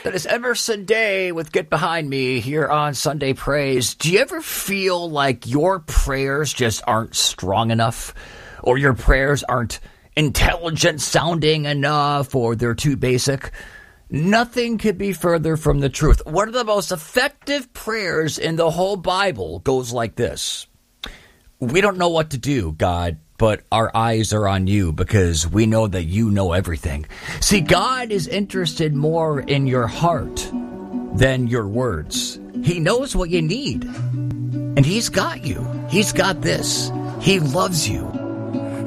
That is Emerson Day with Get Behind Me here on Sunday Praise. Do you ever feel like your prayers just aren't strong enough? Or your prayers aren't intelligent sounding enough? Or they're too basic? Nothing could be further from the truth. One of the most effective prayers in the whole Bible goes like this. We don't know what to do, God, but our eyes are on you because we know that you know everything. See, God is interested more in your heart than your words. He knows what you need, and he's got you. He's got this. He loves you.